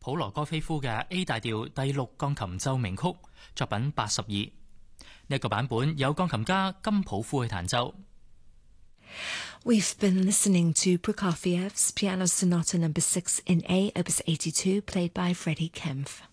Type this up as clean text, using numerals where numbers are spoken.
普羅戈菲夫嘅 A 大調第6鋼琴奏鳴曲作品82。呢個版本有鋼琴家金普夫去彈奏。 We've been listening to Prokofiev's Piano Sonata No. 6 in A, Opus 82, played by Freddie Kempf.